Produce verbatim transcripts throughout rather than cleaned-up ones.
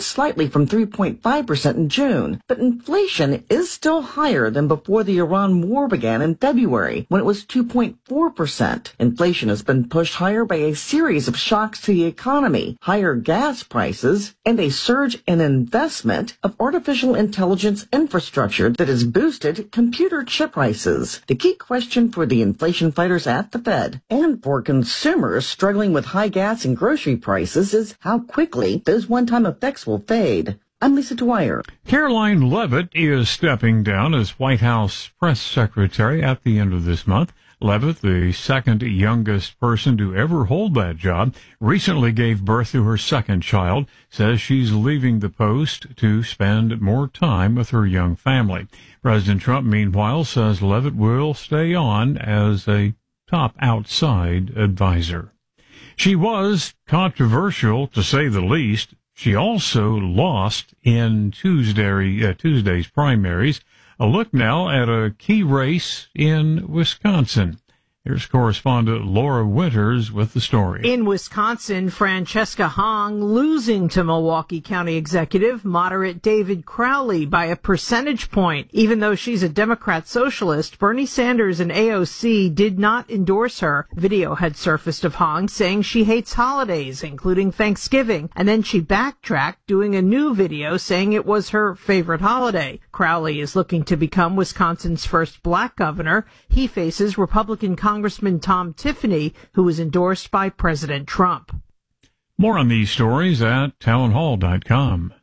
slightly from three point five percent in June, but inflation is still higher than before the Iran war began in February, when it was two point four percent. Inflation has been pushed higher by a series of shocks to the economy, higher gas prices, and a surge in investment of artificial intelligence infrastructure that has boosted computer chip prices. The key question for the inflation fighters at the Fed and for consumers struggling with high gas and grocery prices is how quickly those one-time effects will fade. I'm Lisa Dwyer. Caroline Leavitt is stepping down as White House press secretary at the end of this month. Leavitt, the second youngest person to ever hold that job, recently gave birth to her second child, says she's leaving the post to spend more time with her young family. President Trump, meanwhile, says Leavitt will stay on as a top outside advisor. She was controversial, to say the least. She also lost in Tuesday, uh, Tuesday's primaries. A look now at a key race in Wisconsin. Here's correspondent Laura Winters with the story. In Wisconsin, Francesca Hong losing to Milwaukee County Executive moderate David Crowley by a percentage point. Even though she's a Democrat socialist, Bernie Sanders and A O C did not endorse her. Video had surfaced of Hong saying she hates holidays, including Thanksgiving, and then she backtracked, doing a new video saying it was her favorite holiday. Crowley is looking to become Wisconsin's first black governor. He faces Republican Congressman Tom Tiffany, who was endorsed by President Trump. More on these stories at townhall dot com.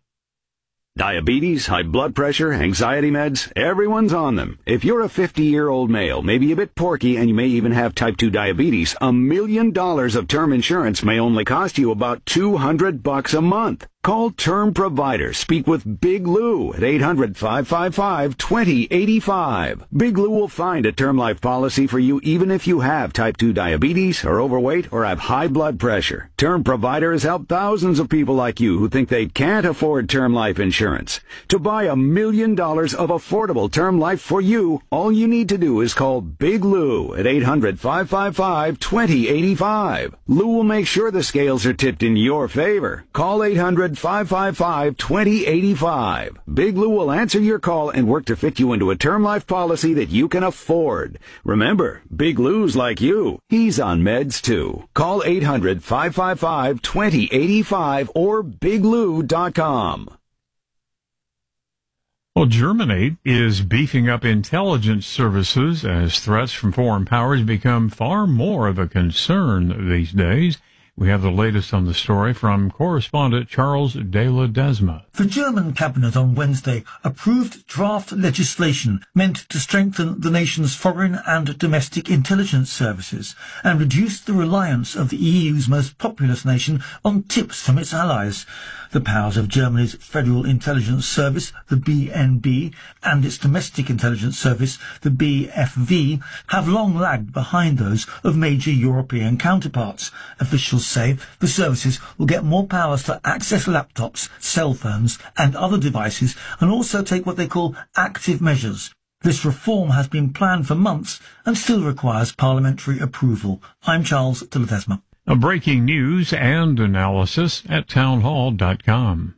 Diabetes, high blood pressure, anxiety meds, everyone's on them. If you're a fifty-year-old male, maybe a bit porky, and you may even have type two diabetes, a million dollars of term insurance may only cost you about two hundred bucks a month. Call Term Provider. Speak with Big Lou at eight hundred, five five five, two zero eight five. Big Lou will find a term life policy for you even if you have type two diabetes, are overweight, or have high blood pressure. Term Provider has helped thousands of people like you who think they can't afford term life insurance. To buy a million dollars of affordable term life for you, all you need to do is call Big Lou at eight hundred, five five five, two zero eight five. Lou will make sure the scales are tipped in your favor. Call eight hundred, five five five, two zero eight five. Big Lou will answer your call and work to fit you into a term life policy that you can afford. Remember, Big Lou's like you. He's on meds too. Call eight hundred, five five five, two zero eight five or big lou dot com. Well, Germany is beefing up intelligence services as threats from foreign powers become far more of a concern these days. We have the latest on the story from correspondent Charles de Ledesma. The German cabinet on Wednesday approved draft legislation meant to strengthen the nation's foreign and domestic intelligence services and reduce the reliance of the E U's most populous nation on tips from its allies. The powers of Germany's Federal Intelligence Service, the B N B, and its Domestic Intelligence Service, the B F V, have long lagged behind those of major European counterparts. Officials say the services will get more powers to access laptops, cell phones, and other devices, and also take what they call active measures. This reform has been planned for months and still requires parliamentary approval. I'm Charles de Ledesma. A breaking news and analysis at townhall dot com.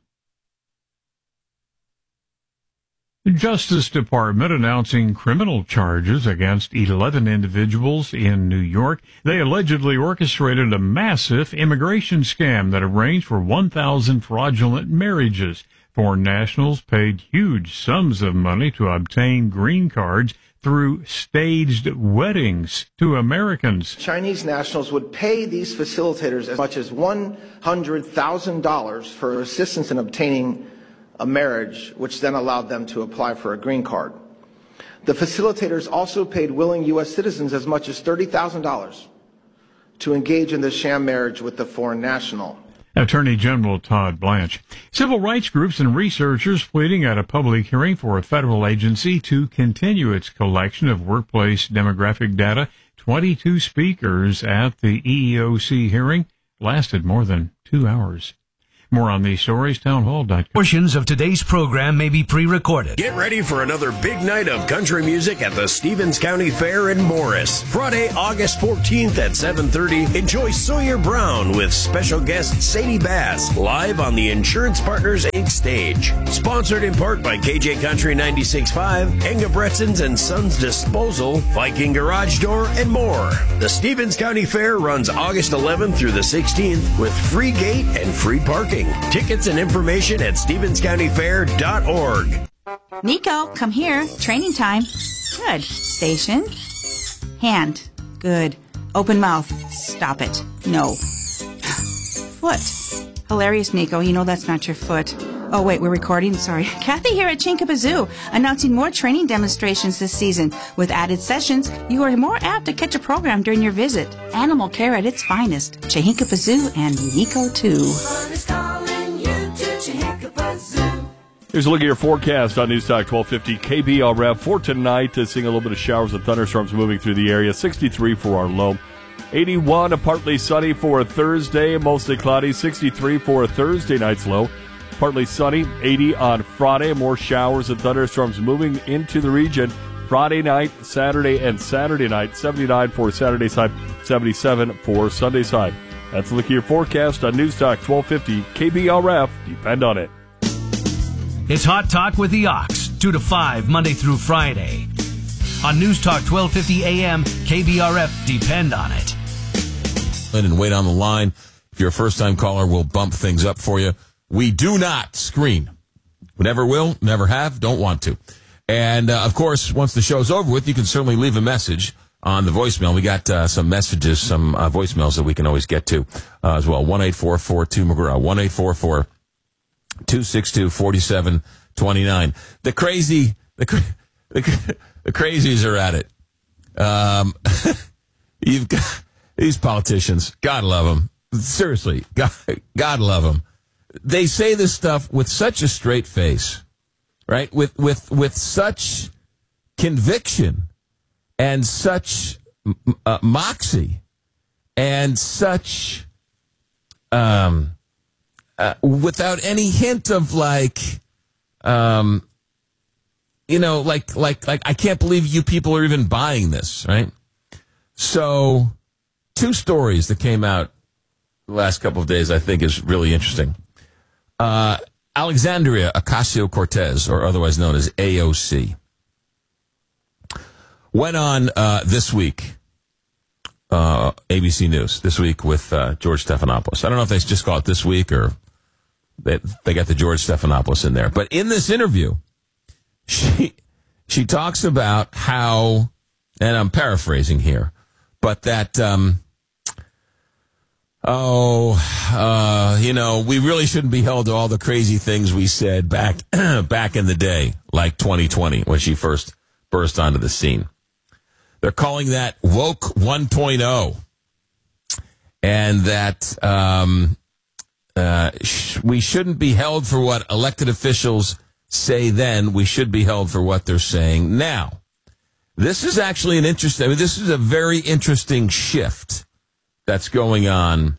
The Justice Department announcing criminal charges against eleven individuals in New York. They allegedly orchestrated a massive immigration scam that arranged for one thousand fraudulent marriages. Foreign nationals paid huge sums of money to obtain green cards through staged weddings to Americans. Chinese nationals would pay these facilitators as much as one hundred thousand dollars for assistance in obtaining a marriage, which then allowed them to apply for a green card. The facilitators also paid willing U S citizens as much as thirty thousand dollars to engage in the sham marriage with the foreign national. Attorney General Todd Blanche. Civil rights groups and researchers pleading at a public hearing for a federal agency to continue its collection of workplace demographic data. twenty-two speakers at the E E O C hearing lasted more than two hours. More on these stories, townhall dot com. Portions of today's program may be pre-recorded. Get ready for another big night of country music at the Stevens County Fair in Morris. Friday, August fourteenth at seven thirty, enjoy Sawyer Brown with special guest Sadie Bass live on the Insurance Partners Incorporated stage. Sponsored in part by K J Country ninety-six point five, Engebretsen's and Sons Disposal, Viking Garage Door, and more. The Stevens County Fair runs August eleventh through the sixteenth with free gate and free parking. Tickets and information at stevens county fair dot org. Nico, come here. Training time. Good. Station. Hand. Good. Open mouth. Stop it. No. Foot. Hilarious, Nico. You know that's not your foot. Oh, wait, we're recording? Sorry. Kathy here at Chinkapazoo, announcing more training demonstrations this season. With added sessions, you are more apt to catch a program during your visit. Animal care at its finest. Chinkapazoo and Nico, too. Here's a look at your forecast on News Talk twelve fifty K B L R F for tonight. Uh, seeing a little bit of showers and thunderstorms moving through the area. sixty-three for our low. eighty-one, a partly sunny for a Thursday, mostly cloudy. sixty-three for a Thursday night's low. Partly sunny, eighty on Friday. More showers and thunderstorms moving into the region. Friday night, Saturday, and Saturday night. seventy-nine for Saturday side, seventy-seven for Sunday side. That's a look at your forecast on News Talk twelve fifty K B L R F. Depend on it. It's Hot Talk with the Ox, two to five, Monday through Friday. On News Talk twelve fifty A M, K B R F, depend on it. And wait on the line. If you're a first-time caller, we'll bump things up for you. We do not screen. We never will, never have, don't want to. And, uh, of course, once the show's over with, you can certainly leave a message on the voicemail. We got uh, some messages, some uh, voicemails that we can always get to uh, as well. one eight four four two McGraw, one eight four four two six two four seven two nine. The crazy, the, the, the crazies are at it. Um, you've got these politicians. God love them. Seriously, God, God love them. They say this stuff with such a straight face, right? With with with such conviction and such uh, moxie and such um uh, without any hint of like um you know like like like I can't believe you people are even buying this, right? So two stories that came out the last couple of days I think is really interesting. Uh, Alexandria Ocasio-Cortez, or otherwise known as A O C, went on uh, this week, uh, A B C News, this week with uh, George Stephanopoulos. I don't know if they just call it this week or they, they got the George Stephanopoulos in there. But in this interview, she she talks about how, and I'm paraphrasing here, but that... Um, Oh, uh, you know, we really shouldn't be held to all the crazy things we said back back in the day, like twenty twenty, when she first burst onto the scene. They're calling that woke one point oh, and that um, uh, sh- we shouldn't be held for what elected officials say then. We should be held for what they're saying now. This is actually an interesting, I mean, this is a very interesting shift that's going on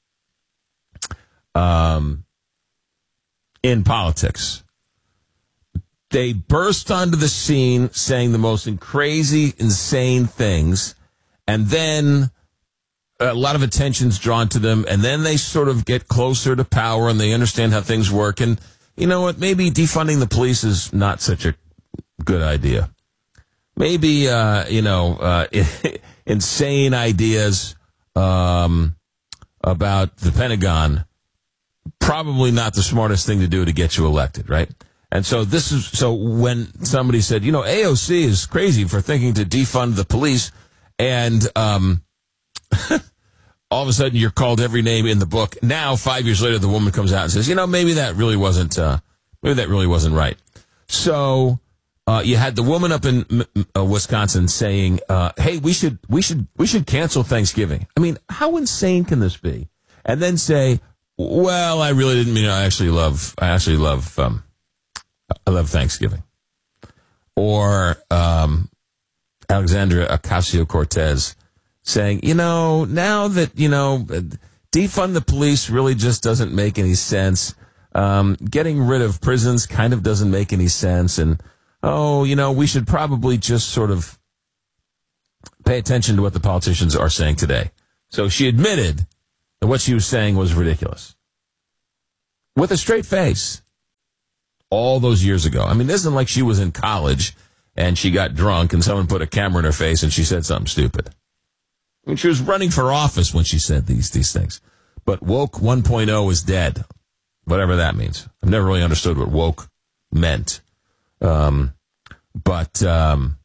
um, in politics. They burst onto the scene saying the most crazy, insane things, and then a lot of attention's drawn to them, and then they sort of get closer to power and they understand how things work. And you know what? Maybe defunding the police is not such a good idea. Maybe, uh, you know, uh, insane ideas Um, about the Pentagon, probably not the smartest thing to do to get you elected, right? And so this is, so when somebody said, you know, A O C is crazy for thinking to defund the police, and um, all of a sudden you're called every name in the book. Now, five years later, the woman comes out and says, you know, maybe that really wasn't, uh, maybe that really wasn't right. So Uh, you had the woman up in uh, Wisconsin saying, uh, "Hey, we should, we should, we should cancel Thanksgiving." I mean, how insane can this be? And then say, "Well, I really didn't mean. I actually love, I actually love, um, I love Thanksgiving." Or um, Alexandria Ocasio-Cortez saying, "You know, now that you know defund the police really just doesn't make any sense. Um, getting rid of prisons kind of doesn't make any sense. And, oh, you know, we should probably just sort of pay attention to what the politicians are saying today. So she admitted that what she was saying was ridiculous. With a straight face. All those years ago. I mean, it isn't like she was in college and she got drunk and someone put a camera in her face and she said something stupid. I mean, she was running for office when she said these these things. But woke one point oh is dead. Whatever that means. I've never really understood what woke meant. Um, but um,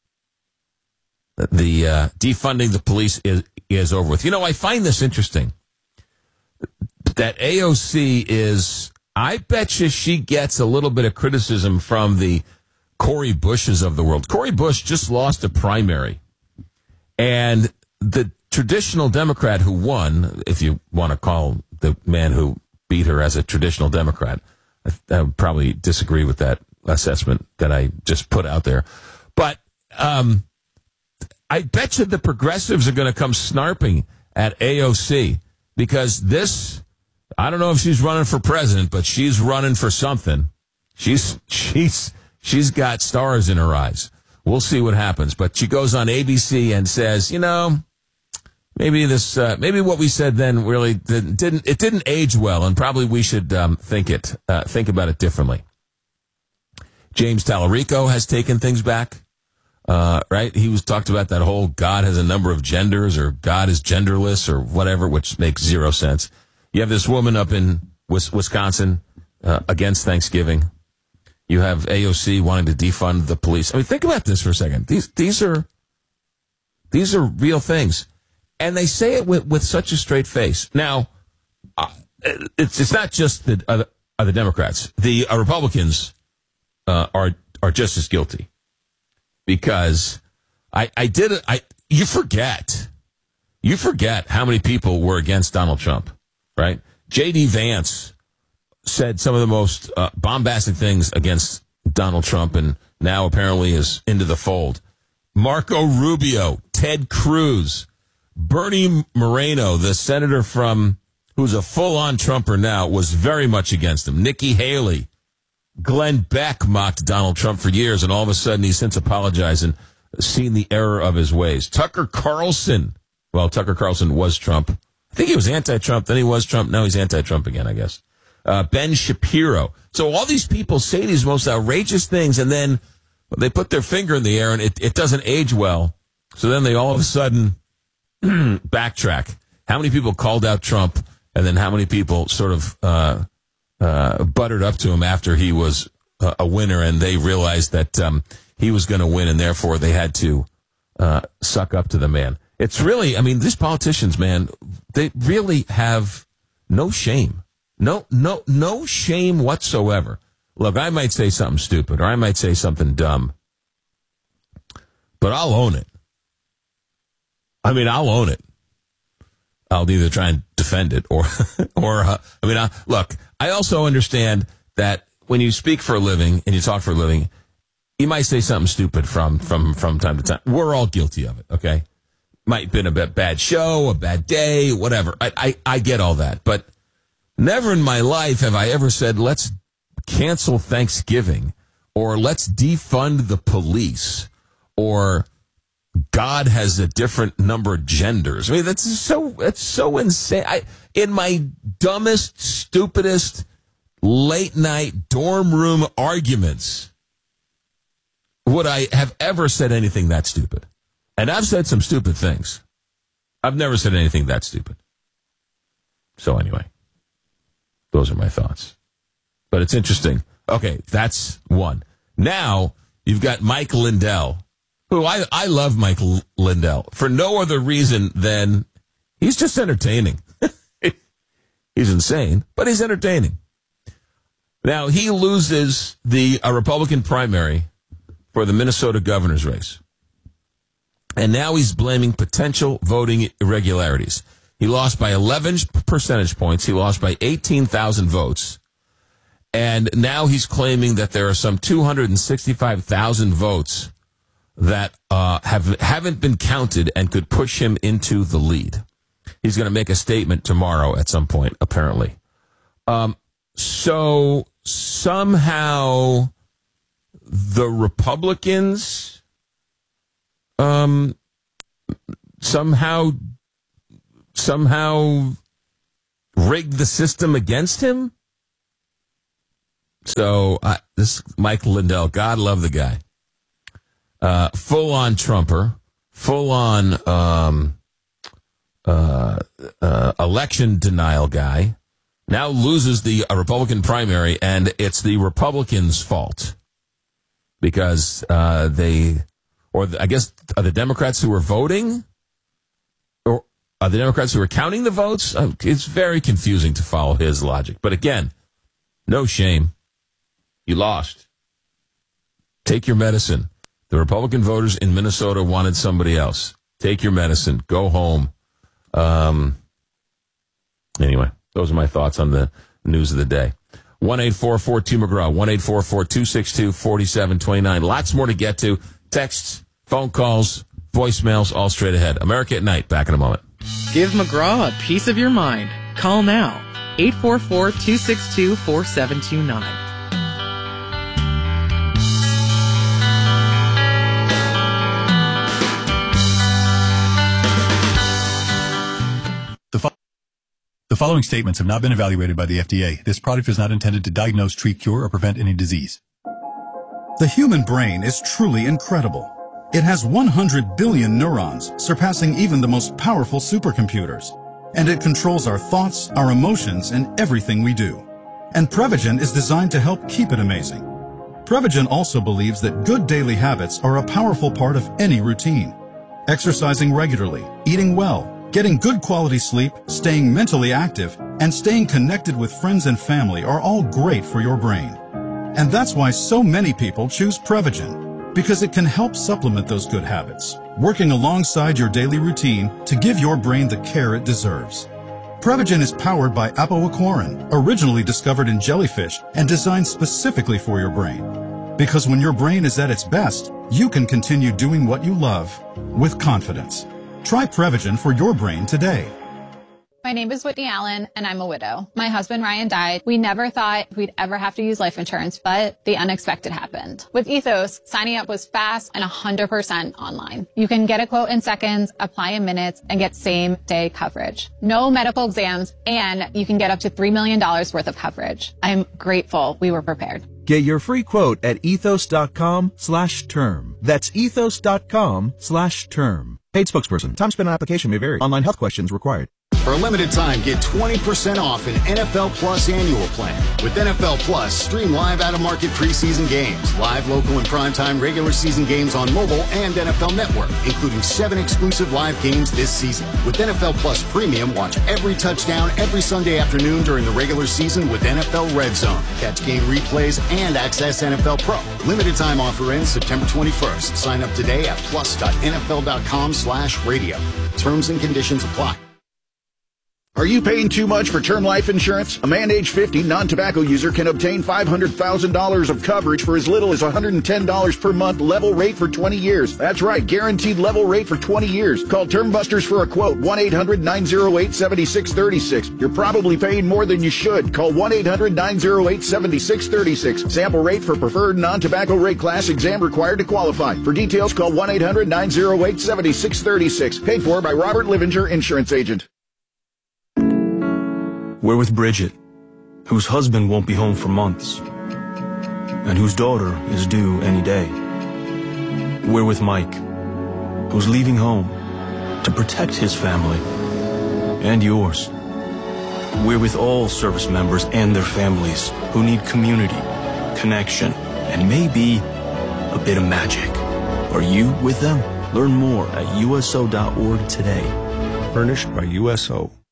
the uh, defunding the police is, is over with. You know, I find this interesting. That A O C is, I bet you she gets a little bit of criticism from the Cori Bushes of the world. Cori Bush just lost a primary. And the traditional Democrat who won, if you want to call the man who beat her as a traditional Democrat, I, I would probably disagree with that assessment that I just put out there. But um, I bet you the progressives are going to come snarping at A O C because this, I don't know if she's running for president, but she's running for something. She's she's she's got stars in her eyes. We'll see what happens. But she goes on A B C and says, you know, maybe this, uh, maybe what we said then really didn't, didn't it didn't age well, and probably we should um, think it, uh, think about it differently. James Tallarico has taken things back, uh, right? He was talked about that whole God has a number of genders or God is genderless or whatever, which makes zero sense. You have this woman up in Wisconsin uh, against Thanksgiving. You have A O C wanting to defund the police. I mean, think about this for a second. These these are these are real things. And they say it with, with such a straight face. Now, uh, it's it's not just the uh, uh, the Democrats. The uh, Republicans uh, are are just as guilty because I I did it. I you forget you forget how many people were against Donald Trump, right? J D Vance said some of the most uh, bombastic things against Donald Trump, and now apparently is into the fold. Marco Rubio, Ted Cruz. Bernie Moreno, the senator from who's a full-on Trumper now, was very much against him. Nikki Haley, Glenn Beck mocked Donald Trump for years, and all of a sudden he's since apologized and seen the error of his ways. Tucker Carlson, well, Tucker Carlson was Trump. I think he was anti-Trump, then he was Trump, now he's anti-Trump again, I guess. Uh, Ben Shapiro. So all these people say these most outrageous things, and then they put their finger in the air, and it, it doesn't age well. So then they all of a sudden backtrack. How many people called out Trump, and then how many people sort of uh, uh, buttered up to him after he was uh, a winner, and they realized that um, he was going to win, and therefore they had to uh, suck up to the man. It's really, I mean, these politicians, man, they really have no shame. No, no, no shame whatsoever. Look, I might say something stupid, or I might say something dumb, but I'll own it. I mean, I'll own it. I'll either try and defend it or, or, uh, I mean, I, look, I also understand that when you speak for a living and you talk for a living, you might say something stupid from, from, from time to time. We're all guilty of it. Okay. Might have been a bit bad show, a bad day, whatever. I, I, I get all that, but never in my life have I ever said, let's cancel Thanksgiving or let's defund the police or God has a different number of genders. I mean, that's so, that's so insane. I, in my dumbest, stupidest, late night dorm room arguments, would I have ever said anything that stupid? And I've said some stupid things. I've never said anything that stupid. So anyway, those are my thoughts. But it's interesting. Okay, that's one. Now, you've got Mike Lindell. Who I, I love Mike Lindell for no other reason than he's just entertaining. He's insane, but he's entertaining. Now, he loses the a Republican primary for the Minnesota governor's race. And now he's blaming potential voting irregularities. He lost by eleven percentage points. He lost by eighteen thousand votes. And now he's claiming that there are some two hundred sixty-five thousand votes that uh, have, haven't been counted and could push him into the lead. He's going to make a statement tomorrow at some point, apparently. Um, so somehow the Republicans um, somehow somehow rigged the system against him. So uh, this Mike Lindell, God love the guy, uh, full on Trumper, full on um, uh, uh, election denial guy. Now loses the uh, Republican primary, and it's the Republicans' fault because uh, they, or the, I guess, are the Democrats who were voting, or are the Democrats who were counting the votes? Uh, it's very confusing to follow his logic. But again, no shame. You lost. Take your medicine. The Republican voters in Minnesota wanted somebody else. Take your medicine. Go home. Um. Anyway. Those are my thoughts on the news of the day. one eight four four two McGraw, one eight four four two six two four seven two nine. Lots more to get to. Texts, phone calls, voicemails, all straight ahead. America at Night, back in a moment. Give McGraw a piece of your mind. Call now, eight four four two six two four seven two nine. The following statements have not been evaluated by the F D A. This product is not intended to diagnose, treat, cure, or prevent any disease. The human brain is truly incredible. It has one hundred billion neurons, surpassing even the most powerful supercomputers. And it controls our thoughts, our emotions, and everything we do. And Prevagen is designed to help keep it amazing. Prevagen also believes that good daily habits are a powerful part of any routine. Exercising regularly, eating well, getting good quality sleep, staying mentally active, and staying connected with friends and family are all great for your brain. And that's why so many people choose Prevagen, because it can help supplement those good habits, working alongside your daily routine to give your brain the care it deserves. Prevagen is powered by apoaquarin, originally discovered in jellyfish and designed specifically for your brain. Because when your brain is at its best, you can continue doing what you love with confidence. Try Prevagen for your brain today. My name is Whitney Allen, and I'm a widow. My husband, Ryan, died. We never thought we'd ever have to use life insurance, but the unexpected happened. With Ethos, signing up was fast and one hundred percent online. You can get a quote in seconds, apply in minutes, and get same-day coverage. No medical exams, and you can get up to three million dollars worth of coverage. I'm grateful we were prepared. Get your free quote at ethos.com slash term. That's ethos.com slash term. Paid spokesperson. Time spent on application may vary. Online health questions required. For a limited time, get twenty percent off an N F L Plus annual plan. With N F L Plus, stream live out-of-market preseason games, live local and primetime regular season games on mobile and N F L Network, including seven exclusive live games this season. With N F L Plus Premium, watch every touchdown every Sunday afternoon during the regular season with N F L Red Zone. Catch game replays and access N F L Pro. Limited time offer ends September twenty-first. Sign up today at plus.nfl.com slash radio. Terms and conditions apply. Are you paying too much for term life insurance? A man age fifty, non-tobacco user can obtain five hundred thousand dollars of coverage for as little as one hundred ten dollars per month, level rate for twenty years. That's right, guaranteed level rate for twenty years. Call Term Busters for a quote, one eight hundred nine oh eight seven six three six. You're probably paying more than you should. Call one eight hundred nine oh eight seven six three six. Sample rate for preferred non-tobacco rate class, exam required to qualify. For details, call one eight hundred nine oh eight seven six three six. Paid for by Robert Livinger, Insurance Agent. We're with Bridget, whose husband won't be home for months, and whose daughter is due any day. We're with Mike, who's leaving home to protect his family and yours. We're with all service members and their families who need community, connection, and maybe a bit of magic. Are you with them? Learn more at U S O dot org today. Furnished by U S O.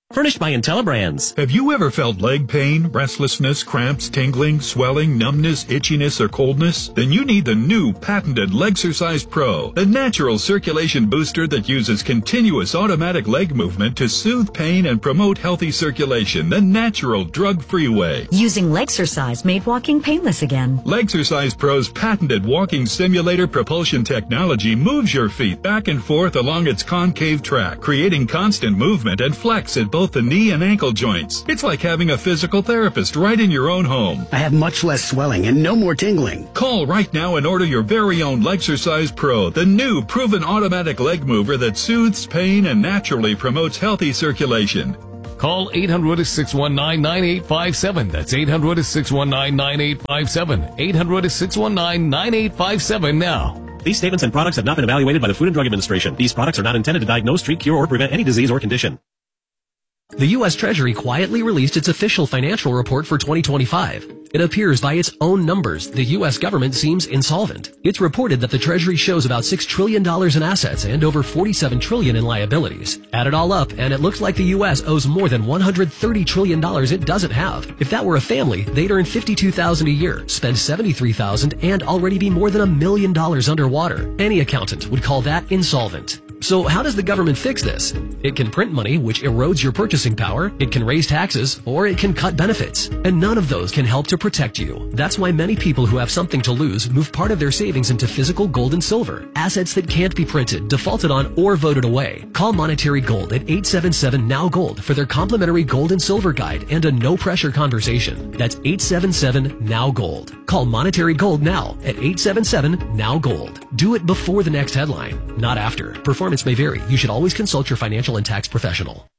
Furnished by IntelliBrands. Have you ever felt leg pain, restlessness, cramps, tingling, swelling, numbness, itchiness, or coldness? Then you need the new patented Legsercise Pro, the natural circulation booster that uses continuous automatic leg movement to soothe pain and promote healthy circulation the natural drug-free way. Using Legsercise made walking painless again. Legsercise Pro's patented walking simulator propulsion technology moves your feet back and forth along its concave track, creating constant movement and flex at both the knee and ankle joints. It's like having a physical therapist right in your own home. I have much less swelling and no more tingling. Call right now and order your very own Legsercise Pro, the new proven automatic leg mover that soothes pain and naturally promotes healthy circulation. Call eight hundred, six one nine, nine eight five seven. That's eight hundred, six one nine, nine eight five seven. eight hundred, six one nine, nine eight five seven now. These statements and products have not been evaluated by the Food and Drug Administration. These products are not intended to diagnose, treat, cure, or prevent any disease or condition. The U S Treasury quietly released its official financial report for twenty twenty-five. It appears by its own numbers the U S government seems insolvent. It's reported that the Treasury shows about six trillion dollars in assets and over forty-seven trillion dollars in liabilities. Add it all up, and it looks like the U S owes more than one hundred thirty trillion dollars it doesn't have. If that were a family, they'd earn fifty-two thousand dollars a year, spend seventy-three thousand dollars, and already be more than a million dollars underwater. Any accountant would call that insolvent. So how does the government fix this? It can print money, which erodes your purchasing power, it can raise taxes, or it can cut benefits. And none of those can help to protect you. That's why many people who have something to lose move part of their savings into physical gold and silver, assets that can't be printed, defaulted on, or voted away. Call Monetary Gold at eight seven seven, N O W Gold for their complimentary gold and silver guide and a no-pressure conversation. That's eight seven seven, N O W Gold. Call Monetary Gold now at eight seven seven, N O W Gold. Do it before the next headline, not after. Performance may vary. You should always consult your financial and tax professional.